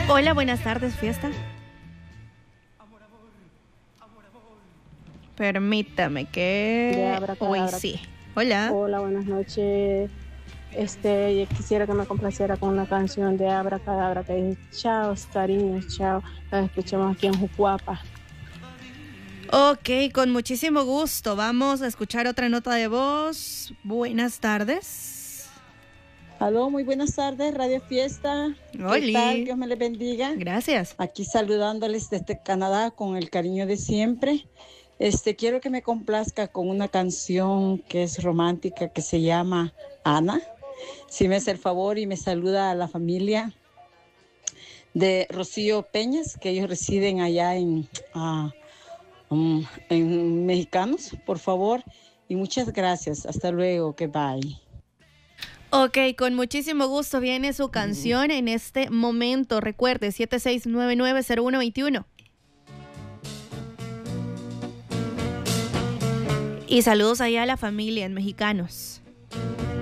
Hola, buenas tardes, fiesta. Permítame De que hoy Abracadabra. sí. Hola. Hola, buenas noches. Quisiera que me complaciera con una canción de Abracadabra que dice chao, cariños, chao. La escuchamos aquí en Jucuapa. Ok, con muchísimo gusto. Vamos a escuchar otra nota de voz. Buenas tardes. Aló, muy buenas tardes, Radio Fiesta. ¿Qué tal? Oli. Dios me les bendiga. Gracias. Aquí saludándoles desde Canadá con el cariño de siempre. Quiero que me complazca con una canción que es romántica que se llama Ana. Si me hace el favor y me saluda a la familia de Rocío Peñas, que ellos residen allá en Mexicanos, por favor. Y muchas gracias. Hasta luego. Que bye. Ok, con muchísimo gusto viene su canción en este momento. Recuerde, 76990121. Y saludos allá a la familia en Mexicanos.